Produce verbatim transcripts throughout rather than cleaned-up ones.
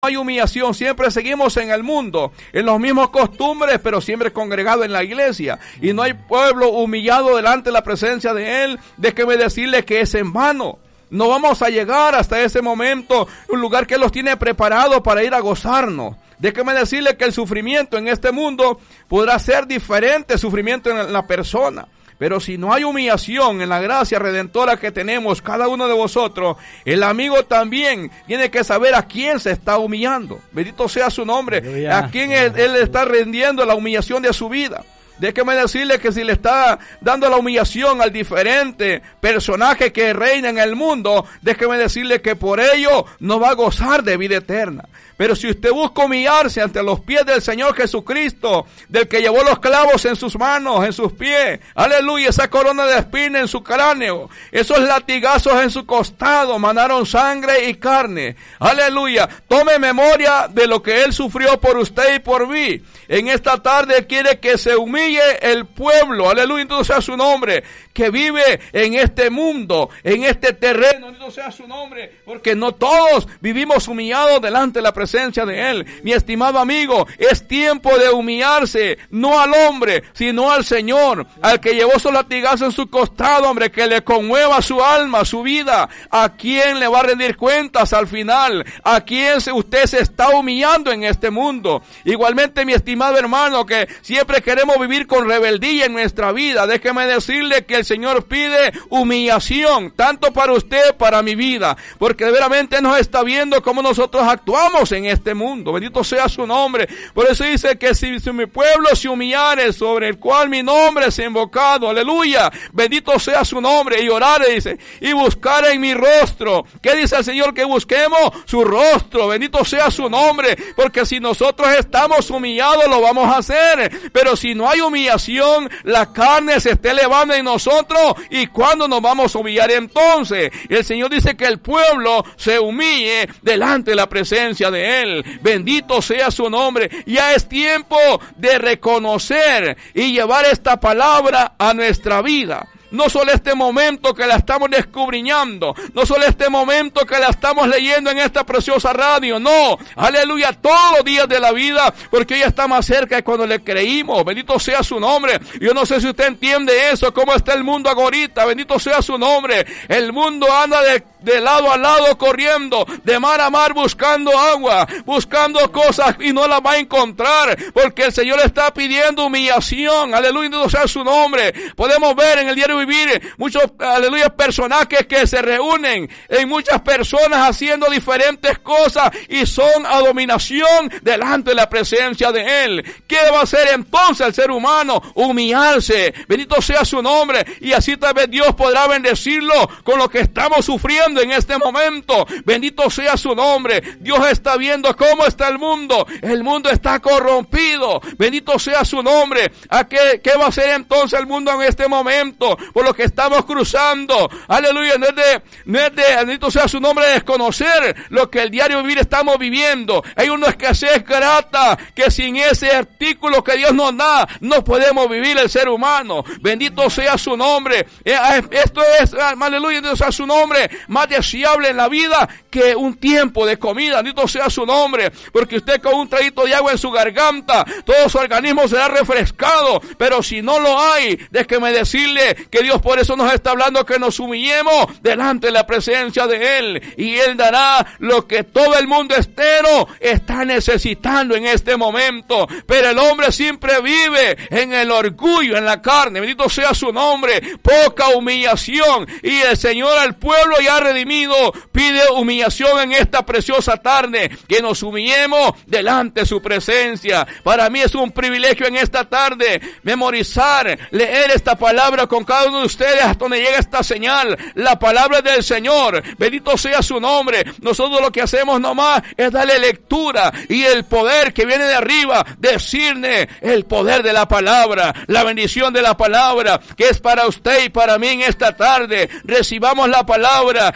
hay humillación, siempre seguimos en el mundo, en los mismos costumbres, pero siempre congregado en la iglesia. Y no hay pueblo humillado delante de la presencia de Él. Déjeme decirle que es en vano. No vamos a llegar hasta ese momento, un lugar que Él los tiene preparado para ir a gozarnos. Déjeme decirle que el sufrimiento en este mundo podrá ser diferente, sufrimiento en la persona. Pero si no hay humillación en la gracia redentora que tenemos cada uno de vosotros, el amigo también tiene que saber a quién se está humillando. Bendito sea su nombre. Aleluya. A quién él, él está rendiendo la humillación de su vida. Déjeme decirle que si le está dando la humillación al diferente personaje que reina en el mundo, déjeme decirle que por ello no va a gozar de vida eterna. Pero si usted busca humillarse ante los pies del Señor Jesucristo, del que llevó los clavos en sus manos, en sus pies, aleluya, esa corona de espinas en su cráneo, esos latigazos en su costado, manaron sangre y carne, aleluya, tome memoria de lo que Él sufrió por usted y por mí. En esta tarde quiere que se humille el pueblo, aleluya, entonces sea su nombre, que vive en este mundo, en este terreno, entonces sea su nombre, porque no todos vivimos humillados delante de la presencia de Él. Mi estimado amigo, es tiempo de humillarse, no al hombre, sino al Señor, al que llevó su latigazo en su costado, hombre, que le conmueva su alma, su vida. ¿A quién le va a rendir cuentas al final? ¿A quién usted se está humillando en este mundo? Igualmente, mi estimado hermano, que siempre queremos vivir con rebeldía en nuestra vida, déjeme decirle que el Señor pide humillación, tanto para usted, para mi vida, porque verdaderamente nos está viendo cómo nosotros actuamos en este mundo. Bendito sea su nombre. Por eso dice que si, si mi pueblo se humillare, sobre el cual mi nombre es invocado, aleluya, bendito sea su nombre, y orare, dice, y buscar en mi rostro. ¿Qué dice el Señor? Que busquemos su rostro. Bendito sea su nombre, porque si nosotros estamos humillados, lo vamos a hacer. Pero si no hay humillación, la carne se está elevando en nosotros. ¿Y cuándo nos vamos a humillar entonces? El Señor dice que el pueblo se humille delante de la presencia de Él. Bendito sea su nombre. Ya es tiempo de reconocer y llevar esta palabra a nuestra vida. No solo este momento que la estamos descubriñando, no solo este momento que la estamos leyendo en esta preciosa radio, no, aleluya, todos los días de la vida, porque ella está más cerca de cuando le creímos. Bendito sea su nombre. Yo no sé si usted entiende eso, cómo está el mundo ahorita. Bendito sea su nombre. El mundo anda de, de lado a lado corriendo, de mar a mar buscando agua, buscando cosas y no las va a encontrar, porque el Señor está pidiendo humillación. Aleluya, bendito sea su nombre. Podemos ver en el diario vivir muchos, aleluya, personajes que se reúnen en muchas personas haciendo diferentes cosas y son abominación delante de la presencia de Él. ¿Qué va a hacer entonces el ser humano? Humillarse. Bendito sea su nombre, y así tal vez Dios podrá bendecirlo con lo que estamos sufriendo en este momento. Bendito sea su nombre. Dios está viendo cómo está el mundo. El mundo está corrompido. Bendito sea su nombre. ¿A qué, qué va a hacer entonces el mundo en este momento? Por lo que estamos cruzando, aleluya, no es de, no es de, bendito sea su nombre, de desconocer lo que el diario vivir estamos viviendo. Hay una escasez grata que sin ese artículo que Dios nos da, no podemos vivir el ser humano. Bendito sea su nombre. Esto es, aleluya, bendito sea su nombre, más deseable en la vida que un tiempo de comida. Bendito sea su nombre, porque usted con un traguito de agua en su garganta, todo su organismo será refrescado, pero si no lo hay, déjeme decirle que Dios por eso nos está hablando que nos humillemos delante de la presencia de Él, y Él dará lo que todo el mundo entero está necesitando en este momento. Pero el hombre siempre vive en el orgullo, en la carne. Bendito sea su nombre. Poca humillación, y el Señor al pueblo ya redimido pide humillación en esta preciosa tarde, que nos humillemos delante de su presencia. Para mí es un privilegio en esta tarde memorizar, leer esta palabra con cada uno de ustedes hasta donde llega esta señal, la palabra del Señor. Bendito sea su nombre. Nosotros lo que hacemos nomás es darle lectura, y el poder que viene de arriba, decirle el poder de la palabra, la bendición de la palabra, que es para usted y para mí en esta tarde. Recibamos la palabra,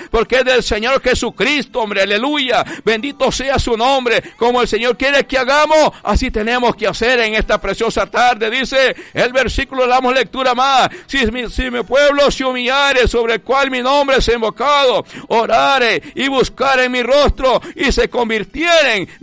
porque es del Señor Jesucristo, hombre, aleluya. Bendito sea su nombre. Como el Señor quiere que hagamos, así tenemos que hacer en esta preciosa tarde. Dice el versículo, le damos lectura más. Si mi, si mi pueblo se humillare, sobre el cual mi nombre es invocado, orare y buscare mi rostro y se convirtieren